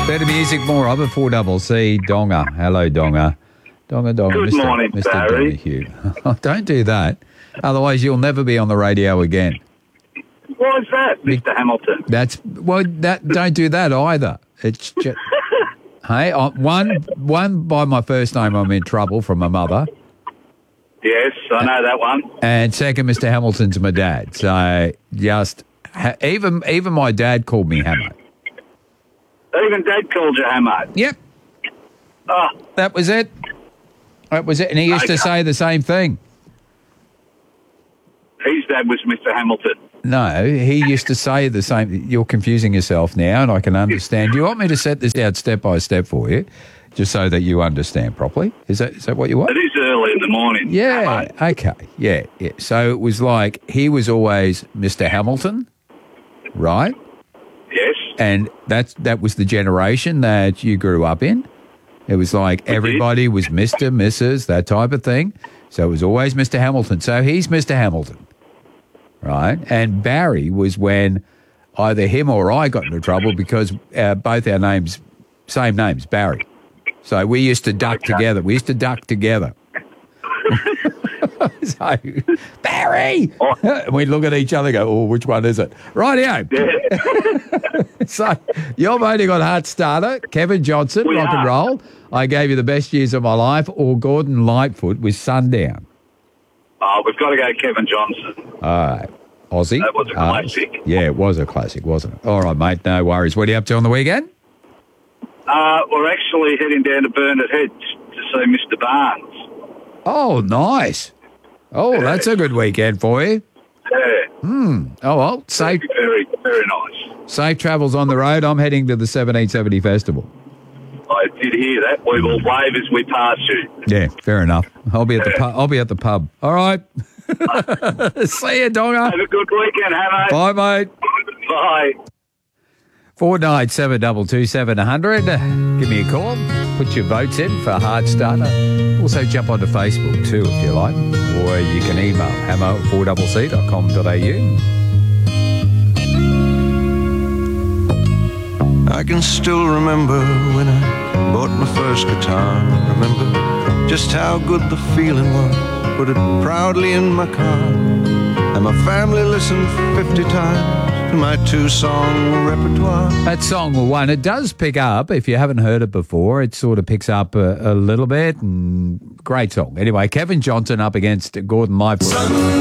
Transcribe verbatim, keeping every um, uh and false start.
Better music, more of it. four double C, Donga. Hello, Donga. Donga, Donga. Good Mister morning, Mister Barry. Donahue. Don't do that. Otherwise, you'll never be on the radio again. Why is that, Mister Hamilton? That's well. That don't do that either. It's just hey. I, one, one by my first name, I'm in trouble from my mother, Yes, I know that one. and second, Mister Hamilton's my dad. So just ha, even even my dad called me Hammer. Even Dad called you Hammer. Yep, Oh, that was it. That was it. And he used to Okay. say the same thing. his dad was Mister Hamilton. No, he used to say the same. You're confusing yourself now, and I can understand. Do you want me to set this out step by step for you, just so that you understand properly? Is that is that what you want? It is early in the morning. Yeah. Hammer. Okay. Yeah. Yeah. So it was like he was always Mister Hamilton, right? Yes. And that's that was the generation that you grew up in. It was like everybody was Mister, Missus, that type of thing. So it was always Mister Hamilton. So he's Mister Hamilton, right? And Barry was when either him or I got into trouble because uh, both our names, same names, Barry. So we used to duck Okay. together. We used to duck together. So, Barry! Oh. And we'd look at each other and go, oh, which one is it? Rightio. Yeah. So you've only got Heart Starter, Kevin Johnson, We rock and are. roll. I gave you the best years of my life, or Gordon Lightfoot with Sundown. Oh, we've got to go Kevin Johnson. All right. Aussie. That was a Uh, classic. yeah, it was a classic, wasn't it? All right, mate, no worries. What are you up to on the weekend? Uh, we're actually heading down to Burnett Head to see Mister Barnes. Oh, nice. Oh, that's a good weekend for you. Yeah. Oh, well, safe, Very, very nice. safe travels on the road. I'm heading to the seventeen seventy Festival. I did hear that. We will wave as we pass you. Yeah, fair enough. I'll be at the pub. I'll be at the pub. All right. See you, Donga. Have a good weekend, Hammer. Bye, mate. Bye. Four nine seven double two seven hundred. Give me a call. Put your votes in for Hard Starter. Also jump onto Facebook too if you like, or you can email hammer at four double c dot com dot a u. I can still remember when I bought my first guitar. Remember just how good the feeling was. Put it proudly in my car, and my family listened fifty times to my two-song repertoire. That song, well, one, it does pick up. If you haven't heard it before, it sort of picks up a, a little bit. And great song. Anyway, Kevin Johnson up against Gordon Lightfoot.